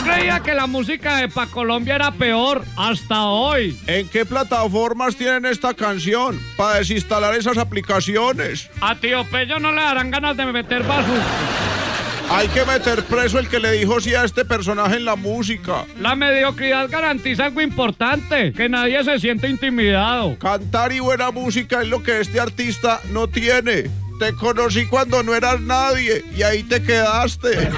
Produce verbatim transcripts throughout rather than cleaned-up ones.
creía que la música de Pa' Colombia era peor, hasta hoy. ¿En qué plataformas tienen esta canción para desinstalar esas aplicaciones? A Tío Pello no le darán ganas de meter basura. Hay que meter preso el que le dijo sí a este personaje en la música. La mediocridad garantiza algo importante, que nadie se siente intimidado. Cantar y buena música es lo que este artista no tiene. Te conocí cuando no eras nadie y ahí te quedaste.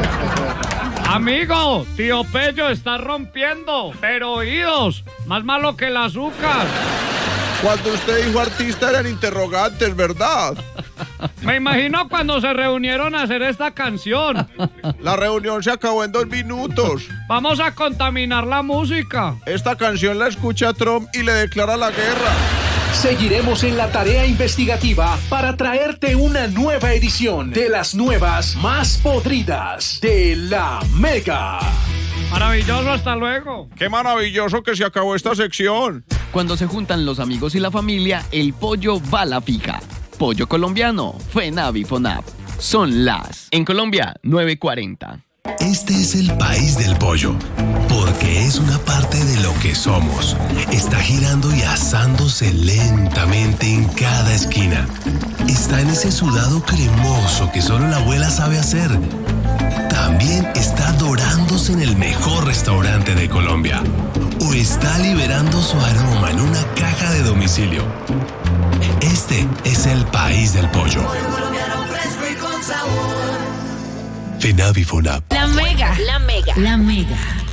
Amigo, Tío Pello está rompiendo, pero oídos, más malo que el azúcar. Cuando usted dijo artista eran interrogantes, ¿verdad? Me imagino cuando se reunieron a hacer esta canción. La reunión se acabó en dos minutos. Vamos a contaminar la música. Esta canción la escucha Trump y le declara la guerra. Seguiremos en la tarea investigativa para traerte una nueva edición de las nuevas más podridas de La Mega. Maravilloso, hasta luego. Qué maravilloso que se acabó esta sección. Cuando se juntan los amigos y la familia, el pollo va a la fija. Pollo colombiano, FENAV y FONAP. Son las, en Colombia, nueve cuarenta. Este es el país del pollo, porque es una parte de lo que somos. Está girando y asándose lentamente en cada esquina. Está en ese sudado cremoso que solo la abuela sabe hacer. También está dorándose en el mejor restaurante de Colombia. O está liberando su aroma en una caja de domicilio. Este es el país del pollo. FENAV y FONAP. La Mega. La Mega. La Mega.